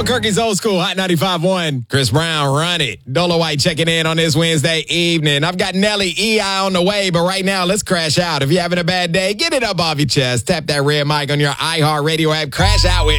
Albuquerque's Old School Hot 95.1. Chris Brown, Run It. Dolo White checking in on this Wednesday evening. I've got Nelly EI on the way, but right now, let's crash out. If you're having a bad day, get it up off your chest. Tap that red mic on your iHeartRadio app. Crash out with